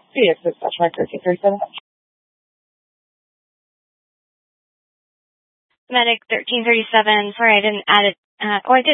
Phoenix Dispatch, Mike 1337. Medic 1337. Sorry, I didn't add it. I did